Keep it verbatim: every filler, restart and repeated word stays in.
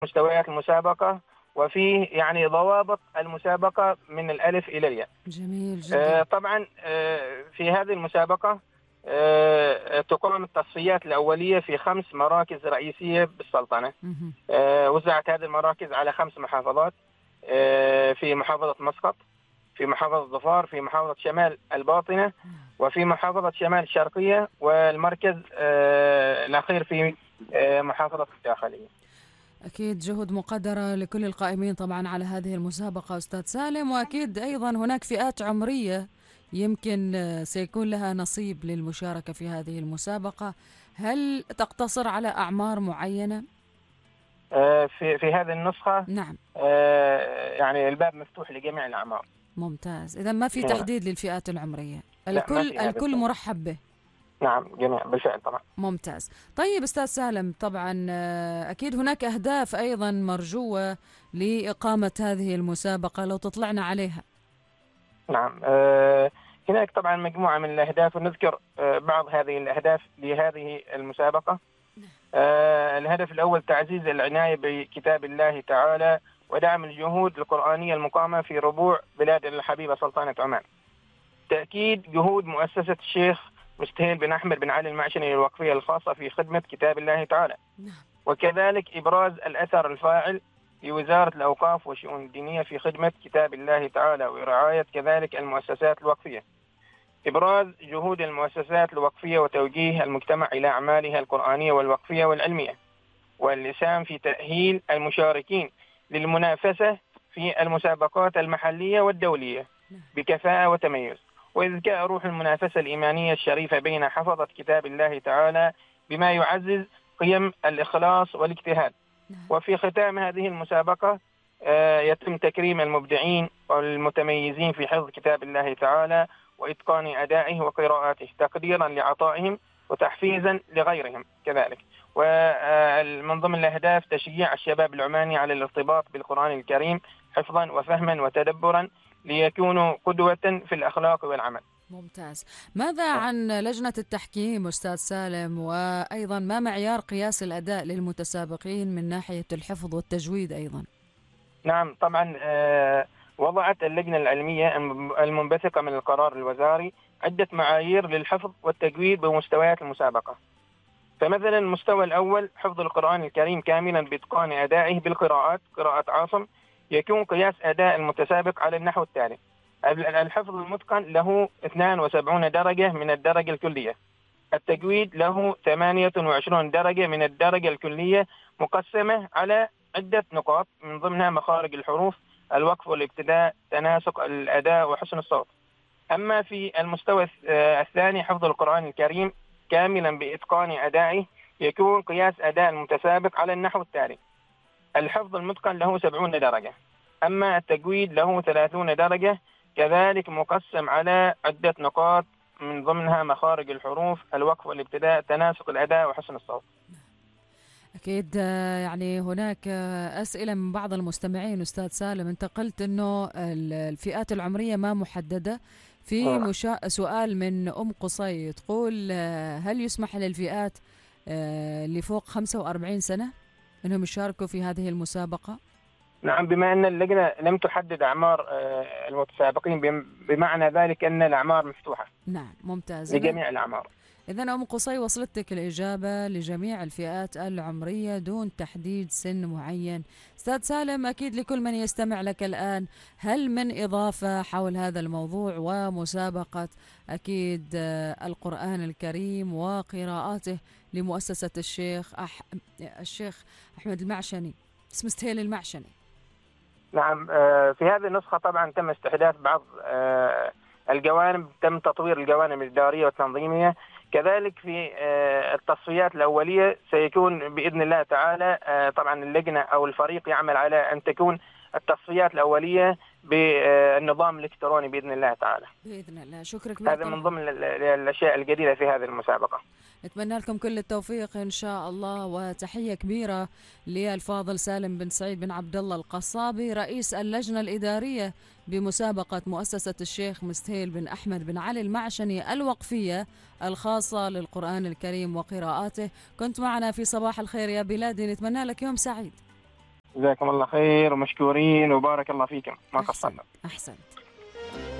مستويات المسابقة، وفيه يعني ضوابط المسابقة من الألف إلى الياء. جميل آه، جدا. طبعا آه، في هذه المسابقة آه، تقام التصفيات الأولية في خمس مراكز رئيسية بالسلطنة. مهم. آه، وزعت هذه المراكز على خمس محافظات، آه، في محافظة مسقط، في محافظة ظفار، في محافظة شمال الباطنة، نعم. وفي محافظة شمال الشرقية، والمركز آه، الأخير في آه، محافظة الداخلية. أكيد جهود مقدرة لكل القائمين طبعا على هذه المسابقة أستاذ سالم، وأكيد أيضا هناك فئات عمرية يمكن آه، سيكون لها نصيب للمشاركة في هذه المسابقة. هل تقتصر على أعمار معينة؟ آه، في في هذه النسخة نعم. آه، يعني الباب مفتوح لجميع الأعمار. ممتاز، إذا ما في نعم. تحديد للفئات العمرية، لا، ما الكل في هذا الكل الشيء. مرحب به. نعم، جميع بالفعل طبعا. ممتاز. طيب أستاذ سالم، طبعا آه، أكيد هناك أهداف أيضا مرجوة لإقامة هذه المسابقة، لو تطلعنا عليها. نعم. آه، هناك طبعا مجموعة من الأهداف، ونذكر آه، بعض هذه الأهداف لهذه المسابقة. آه، الهدف الأول تعزيز العناية بكتاب الله تعالى، ودعم الجهود القرآنية المقامة في ربوع بلاد الحبيبة سلطنة عمان. تأكيد جهود مؤسسة الشيخ مستهيل بن أحمد بن علي المعشني الوقفية الخاصة في خدمة كتاب الله تعالى. وكذلك إبراز الأثر الفاعل لوزارة الأوقاف والشؤون الدينية في خدمة كتاب الله تعالى، ورعاية كذلك المؤسسات الوقفية. إبراز جهود المؤسسات الوقفية وتوجيه المجتمع إلى أعمالها القرآنية والوقفية والعلمية، والإسهام في تأهيل المشاركين للمنافسة في المسابقات المحلية والدولية بكفاءة وتميز، وإذكاء روح المنافسة الإيمانية الشريفة بين حفظة كتاب الله تعالى بما يعزز قيم الإخلاص والاجتهاد. وفي ختام هذه المسابقة آه، يتم تكريم المبدعين والمتميزين في حفظ كتاب الله تعالى وإتقان أدائه وقراءاته، تقديرا لعطائهم وتحفيزا لغيرهم كذلك. ومن ضمن الأهداف تشجيع الشباب العماني على الارتباط بالقرآن الكريم حفظا وفهما وتدبرا، ليكونوا قدوة في الأخلاق والعمل. ممتاز. ماذا عن لجنة التحكيم أستاذ سالم، وأيضا ما معيار قياس الأداء للمتسابقين من ناحية الحفظ والتجويد أيضا؟ نعم طبعا. آه، وضعت اللجنة العلمية المنبثقة من القرار الوزاري عدة معايير للحفظ والتجويد بمستويات المسابقة. فمثلا المستوى الأول حفظ القرآن الكريم كاملا بإتقان أدائه بالقراءات، قراءة عاصم. يكون قياس أداء المتسابق على النحو التالي: الحفظ المتقن له اثنين وسبعين درجة من الدرجة الكلية. التجويد له ثمانية وعشرين درجة من الدرجة الكلية، مقسمة على عدة نقاط، من ضمنها مخارج الحروف، الوقف والابتداء، تناسق الأداء، وحسن الصوت. أما في المستوى الثاني حفظ القرآن الكريم كاملا بإتقان أدائه، يكون قياس أداء المتسابق على النحو التالي: الحفظ المتقن له سبعين درجة، أما التجويد له ثلاثون درجة، كذلك مقسم على عدة نقاط، من ضمنها مخارج الحروف، الوقف والابتداء، تناسق الأداء، وحسن الصوت. أكيد آه، يعني هناك آه، أسئلة من بعض المستمعين أستاذ سالم. أنت قلت أنه ال- الفئات العمرية ما محددة. في نعم. مشا... سؤال من أم قصي تقول آه، هل يسمح للفئات آه، اللي فوق خمسة وأربعين سنة أنهم يشاركوا في هذه المسابقة؟ نعم، بما أن اللجنة لم تحدد أعمار آه، المتسابقين، بم- بمعنى ذلك أن الأعمار مفتوحة نعم ممتاز. إذن لجميع الأعمار. إذن أم قصي وصلتك الإجابة لجميع الفئات العمرية دون تحديد سن معين. أستاذ سالم، أكيد لكل من يستمع لك الآن، هل من إضافة حول هذا الموضوع ومسابقة أكيد آه، القرآن الكريم وقراءاته لمؤسسة الشيخ أح... الشيخ أحمد المعشني، اسم مستهيل المعشني؟ نعم. آه، في هذه النسخة طبعا تم استحداث بعض آه، الجوانب، تم تطوير الجوانب الإدارية والتنظيمية. كذلك في آه، التصفيات الأولية سيكون بإذن الله تعالى، آه، طبعا اللجنة أو الفريق يعمل على أن تكون التصفيات الأولية بالنظام الإلكتروني بإذن الله تعالى. بإذن الله. شكرا كبير هذا من طبعا. ضمن ال- ال- الأشياء الجديدة في هذه المسابقة. نتمنى لكم كل التوفيق إن شاء الله، وتحية كبيرة للفاضل سالم بن سعيد بن عبد الله القصابي، رئيس اللجنة الإدارية بمسابقة مؤسسة الشيخ مستهيل بن أحمد بن علي المعشني الوقفية الخاصة للقرآن الكريم وقراءاته. كنت معنا في صباح الخير يا بلادي، نتمنى لك يوم سعيد. جزاكم الله خير ومشكورين وبارك الله فيكم، ما قصرنا. أحسنت.